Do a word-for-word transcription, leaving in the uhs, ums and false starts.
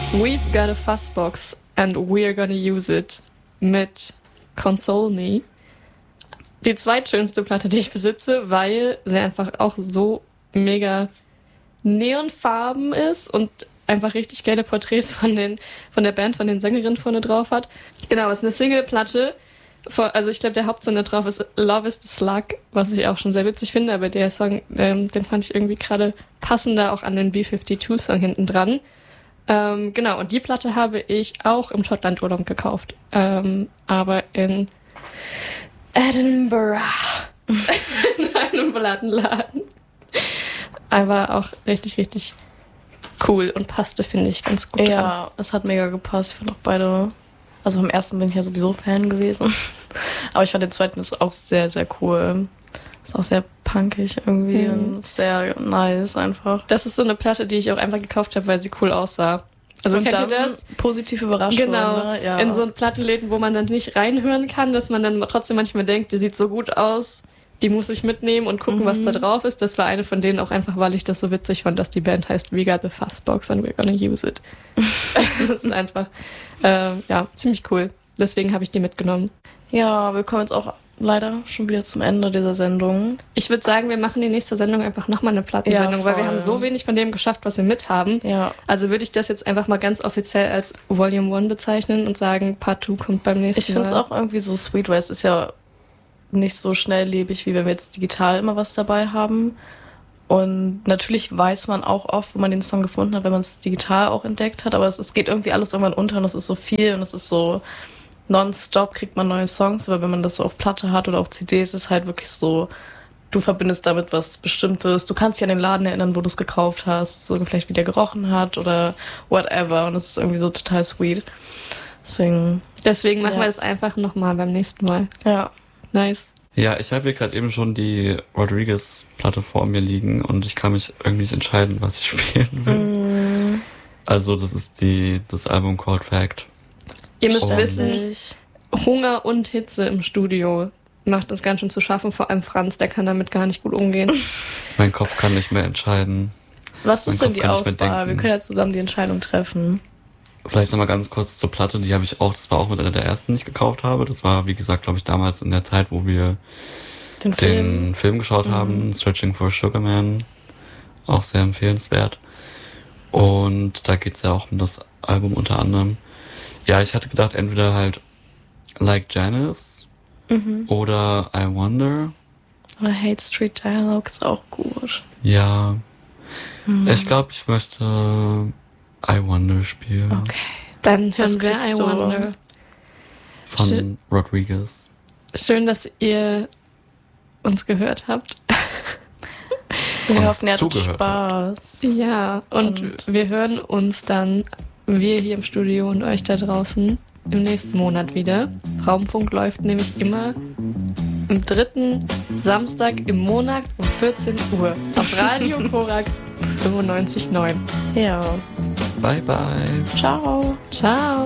We've got a fuzzbox and we're gonna use it mit Console Me. Die zweitschönste Platte, die ich besitze, weil sie einfach auch so mega neonfarben ist und einfach richtig geile Porträts von den von der Band, von den Sängerinnen vorne drauf hat. Genau, es ist eine Single-Platte. Also ich glaube, der Hauptsong da drauf ist Love is the Slug, was ich auch schon sehr witzig finde, aber der Song, ähm, den fand ich irgendwie gerade passender auch an den B zweiundfünfzig-Song hinten dran. Ähm, genau, und die Platte habe ich auch im Schottland-Urlaub gekauft. Ähm, aber in Edinburgh. In einem Plattenladen. Aber auch richtig, richtig cool und passte, finde ich, ganz gut Ja, dran. es hat mega gepasst. Ich fand auch beide... Also vom ersten bin ich ja sowieso Fan gewesen. Aber ich fand den zweiten ist auch sehr, sehr cool. Ist auch sehr punkig irgendwie mhm. und sehr nice einfach. Das ist so eine Platte, die ich auch einfach gekauft habe, weil sie cool aussah. Also und kennt dann ihr das? Positive Überraschung. Genau, ne? Ja. In so Plattenläden, wo man dann nicht reinhören kann, dass man dann trotzdem manchmal denkt, die sieht so gut aus, die muss ich mitnehmen und gucken, mhm. was da drauf ist. Das war eine von denen auch einfach, weil ich das so witzig fand, dass die Band heißt We Got the Fuzzbox and we're gonna use it. Das ist einfach, äh, ja, ziemlich cool. Deswegen habe ich die mitgenommen. Ja, wir kommen jetzt auch leider schon wieder zum Ende dieser Sendung. Ich würde sagen, wir machen die nächste Sendung einfach nochmal eine Plattensendung, ja, weil wir haben so wenig von dem geschafft, was wir mit haben. Ja. Also würde ich das jetzt einfach mal ganz offiziell als Volume One bezeichnen und sagen, Part Two kommt beim nächsten ich finde Mal. es auch irgendwie so sweet, weil es ist ja nicht so schnelllebig, wie wenn wir jetzt digital immer was dabei haben. Und natürlich weiß man auch oft, wo man den Song gefunden hat, wenn man es digital auch entdeckt hat. Aber es, es geht irgendwie alles irgendwann unter und es ist so viel und es ist so nonstop kriegt man neue Songs. Aber wenn man das so auf Platte hat oder auf C D, ist es halt wirklich so, du verbindest damit was Bestimmtes. Du kannst dich an den Laden erinnern, wo du es gekauft hast, so vielleicht wie der gerochen hat oder whatever. Und es ist irgendwie so total sweet. Deswegen, Deswegen machen ja. wir das einfach nochmal beim nächsten Mal. Ja. Nice. Ja, ich habe hier gerade eben schon die Rodriguez-Platte vor mir liegen und ich kann mich irgendwie nicht entscheiden, was ich spielen will. Mm. Also das ist die das Album Cold Fact. Ihr müsst Und wissen, Hunger und Hitze im Studio macht das ganz schön zu schaffen, vor allem Franz, der kann damit gar nicht gut umgehen. Mein Kopf kann nicht mehr entscheiden. Was ist Mein denn Kopf die kann nicht mehr Auswahl? Wir denken. können ja zusammen die Entscheidung treffen. Vielleicht nochmal ganz kurz zur Platte, die habe ich auch, das war auch mit einer der ersten, die ich gekauft habe. Das war, wie gesagt, glaube ich, damals in der Zeit, wo wir Den Film, den Film geschaut Mhm. haben, Searching for Sugar Man. Auch sehr empfehlenswert. Und da geht's ja auch um das Album unter anderem. Ja, ich hatte gedacht, entweder halt Like Janice Mhm. oder I Wonder. Oder Hate Street Dialogue ist auch gut. Ja, Mhm. ich glaube, ich möchte I Wonder spielen. Okay. Dann Was hören wir kriegst I du? Wonder. Von Schön. Rodriguez. Schön, dass ihr uns gehört habt. Wir Uns hoffen, ihr hattet zugehört Spaß. Ja, und, Und- wir hören uns dann, wir hier im Studio und euch da draußen, im nächsten Monat wieder. Raumfunk läuft nämlich immer am dritten Samstag im Monat um vierzehn Uhr auf Radio Korax fünfundneunzig Komma neun. Ja. Bye, bye. Ciao. Ciao.